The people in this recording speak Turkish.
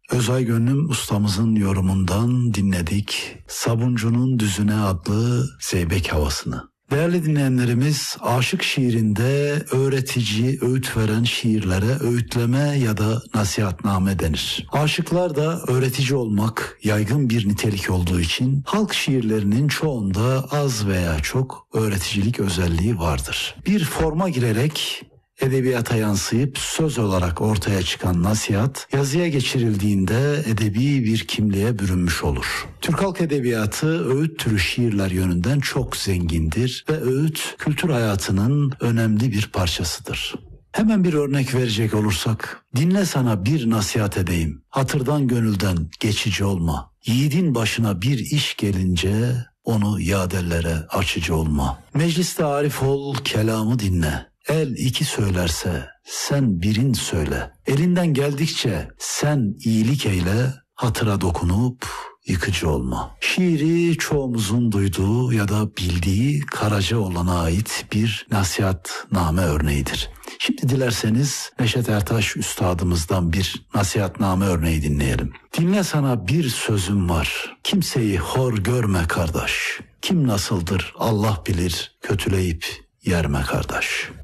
Özay Gönlüm ustamızın yorumundan dinledik Sabuncunun Düzüne adlı Zeybek havasını. Değerli dinleyenlerimiz, aşık şiirinde öğretici, öğüt veren şiirlere öğütleme ya da nasihatname denir. Aşıklar da öğretici olmak yaygın bir nitelik olduğu için halk şiirlerinin çoğunda az veya çok öğreticilik özelliği vardır. Bir forma girerek edebiyata yansıyıp söz olarak ortaya çıkan nasihat, yazıya geçirildiğinde edebi bir kimliğe bürünmüş olur. Türk halk edebiyatı öğüt türü şiirler yönünden çok zengindir ve öğüt kültür hayatının önemli bir parçasıdır. Hemen bir örnek verecek olursak, dinle sana bir nasihat edeyim, hatırdan gönülden geçici olma, yiğidin başına bir iş gelince onu yadellere açıcı olma. Mecliste arif ol, kelamı dinle. El iki söylerse sen birin söyle. Elinden geldikçe sen iyilik eyle, hatıra dokunup yıkıcı olma. Şiiri çoğumuzun duyduğu ya da bildiği Karacaoğlan'a ait bir nasihatname örneğidir. Şimdi dilerseniz Neşet Ertaş üstadımızdan bir nasihatname örneği dinleyelim. Dinle sana bir sözüm var, kimseyi hor görme kardeş. Kim nasıldır Allah bilir, kötüleyip yerme kardeş.